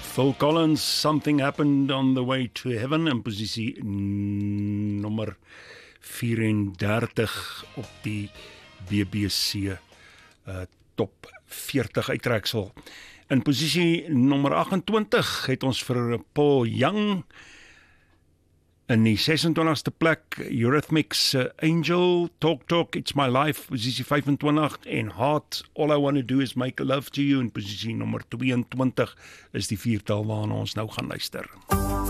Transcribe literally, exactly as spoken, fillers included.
Phil Collins, Something Happened on the Way to Heaven, in posisie nommer vierendertig op die B B C uh, top veertig uittreksel. In posisie nommer agt-en-twintig het ons vir Paul Young. In die ses-en-twintigste plek, Eurythmics uh, Angel, Talk Talk, It's My Life, posisie vyf-en-twintig, en Heart, All I Wanna Do Is Make Love to You, in posisie nommer twee-en-twintig, is die viertal waarna ons nou gaan luister.